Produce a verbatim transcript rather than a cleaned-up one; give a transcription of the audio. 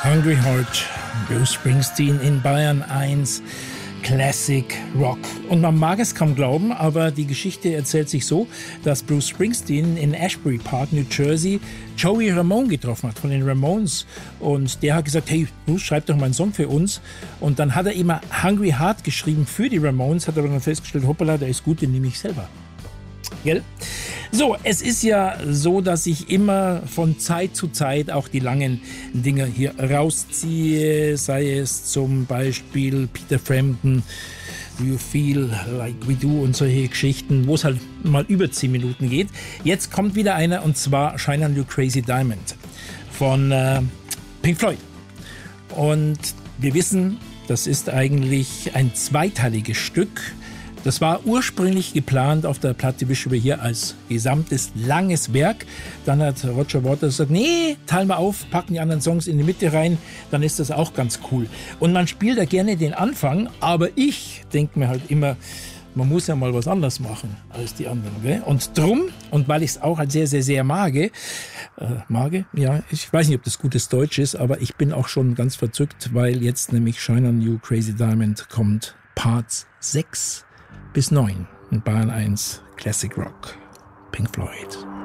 Hungry Heart, Bruce Springsteen in Bayern eins, Classic Rock. Und man mag es kaum glauben, aber die Geschichte erzählt sich so, dass Bruce Springsteen in Ashbury Park, New Jersey, Joey Ramone getroffen hat von den Ramones. Und der hat gesagt, hey, Bruce, schreib doch mal einen Song für uns. Und dann hat er immer Hungry Heart geschrieben für die Ramones, hat aber dann festgestellt, hoppala, der ist gut, den nehme ich selber. Gell? So, es ist ja so, dass ich immer von Zeit zu Zeit auch die langen Dinge hier rausziehe, sei es zum Beispiel Peter Frampton, Do You Feel Like We Do und solche Geschichten, wo es halt mal über zehn Minuten geht. Jetzt kommt wieder einer und zwar Shine On You Crazy Diamond von äh, Pink Floyd. Und wir wissen, das ist eigentlich ein zweiteiliges Stück. Das war ursprünglich geplant auf der Platte Wish hier als gesamtes langes Werk. Dann hat Roger Waters gesagt, nee, teilen wir auf, packen die anderen Songs in die Mitte rein, dann ist das auch ganz cool. Und man spielt da gerne den Anfang, aber ich denke mir halt immer, man muss ja mal was anderes machen als die anderen. Gell? Und drum, und weil ich es auch als sehr, sehr, sehr mage, äh, mage, ja, ich weiß nicht, ob das gutes Deutsch ist, aber ich bin auch schon ganz verzückt, weil jetzt nämlich Shine On You Crazy Diamond kommt, Parts sechs bis neun in Bayern eins Classic Rock, Pink Floyd.